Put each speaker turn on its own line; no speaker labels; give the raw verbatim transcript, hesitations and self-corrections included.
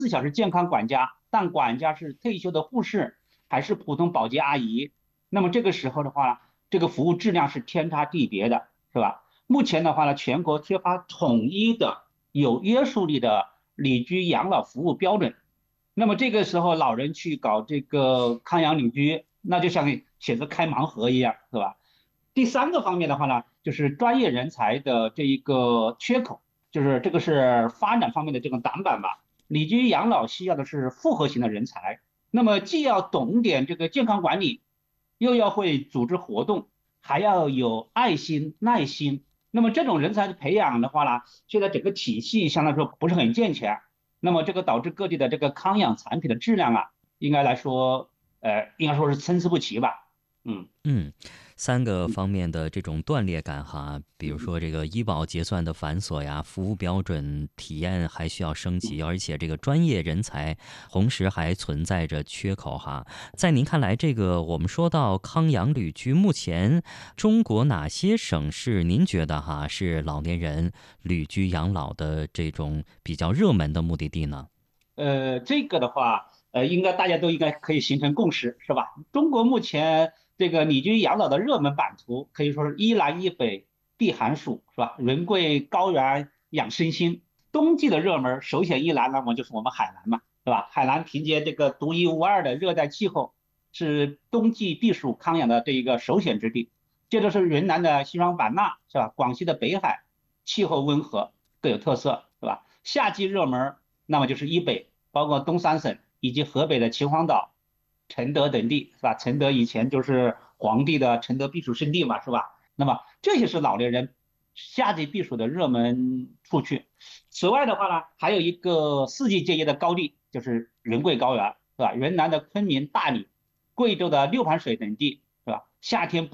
四小时健康管家，但管家是退休的护士还是普通保洁阿姨，那么这个时候的话，这个服务质量是天差地别的，是吧？目前的话呢，全国缺乏统一的有约束力的旅居养老服务标准。那么这个时候，老人去搞这个康养旅居，那就像写着开盲盒一样，是吧？第三个方面的话呢，就是专业人才的这一个缺口，就是这个是发展方面的这种短板吧。旅居养老需要的是复合型的人才，那么既要懂点这个健康管理，又要会组织活动，还要有爱心、耐心。那么这种人才的培养的话呢，现在整个体系相对来说不是很健全，那么这个导致各地的这个康养产品的质量啊，应该来说，呃，应该说是参差不齐吧。嗯
嗯，三个
嗯
方面的这种断裂感哈，比如说
嗯
这个医保结算的繁琐呀，服务标准体验还需要升
嗯。
级，而且这个专业人才同时还存在着缺口哈。在您看来，这个我们说到康养旅居，目前中国哪些省市您觉得哈是老年人旅居养老的这种比较热门的目的地呢？
呃，这个的话，呃，应该大家都应该可以形成共识，是吧？中国目前这个旅居养老的热门版图可以说是一南一北避寒暑，是吧？人贵高原养身心。冬季的热门首选一栏，那么就是我们海南嘛，是吧？海南凭借这个独一无二的热带气候，是冬季避暑康养的这一个首选之地。接着是云南的西双版纳，是吧？广西的北海，气候温和，各有特色，是吧？夏季热门那么就是以北，包括东三省以及河北的秦皇岛、承德等地，是吧？承德以前就是皇帝的承德避暑胜地嘛，是吧？那么这些是老年人夏季避暑的热门处去。此外的话呢，还有一个四季皆宜的高地，就是人贵高原，是吧？云南的昆明、大理、贵州的六盘水等地，是吧？夏天